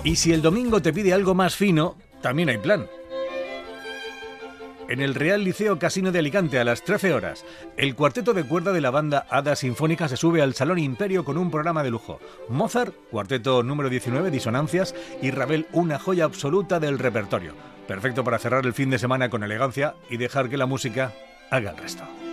Y si el domingo te pide algo más fino, también hay plan. En el Real Liceo Casino de Alicante a las 13 horas, el cuarteto de cuerda de la banda Hada Sinfónica se sube al Salón Imperio con un programa de lujo. Mozart, cuarteto número 19, Disonancias, y Ravel, una joya absoluta del repertorio. Perfecto para cerrar el fin de semana con elegancia y dejar que la música haga el resto.